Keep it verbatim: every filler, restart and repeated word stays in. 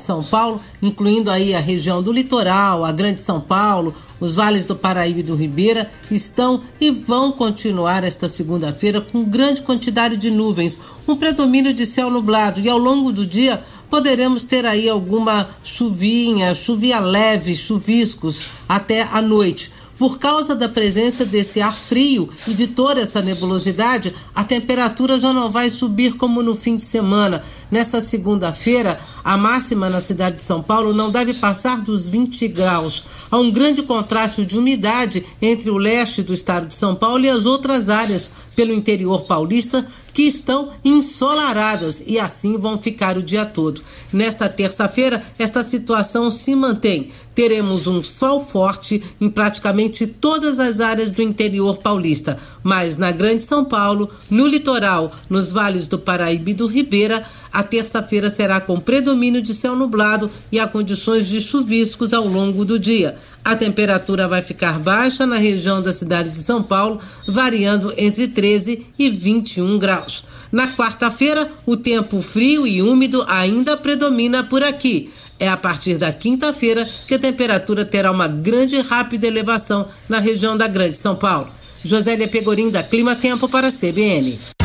São Paulo, incluindo aí a região do litoral, a Grande São Paulo, os vales do Paraíba e do Ribeira, estão e vão continuar esta segunda-feira com grande quantidade de nuvens, um predomínio de céu nublado, e ao longo do dia poderemos ter aí alguma chuvinha, chuvinha leve, chuviscos até a noite. Por causa da presença desse ar frio e de toda essa nebulosidade, a temperatura já não vai subir como no fim de semana. Nesta segunda-feira, a máxima na cidade de São Paulo não deve passar dos vinte graus. Há um grande contraste de umidade entre o leste do estado de São Paulo e as outras áreas pelo interior paulista que estão ensolaradas e assim vão ficar o dia todo. Nesta terça-feira, esta situação se mantém. Teremos um sol forte em praticamente todas as áreas do interior paulista, mas na Grande São Paulo, no litoral, nos vales do Paraíba e do Ribeira, a terça-feira será com predomínio de céu nublado e há condições de chuviscos ao longo do dia. A temperatura vai ficar baixa na região da cidade de São Paulo, variando entre treze e vinte e um graus. Na quarta-feira, o tempo frio e úmido ainda predomina por aqui. É a partir da quinta-feira que a temperatura terá uma grande e rápida elevação na região da Grande São Paulo. Josélia Pegorim, da Clima Tempo, para a C B N.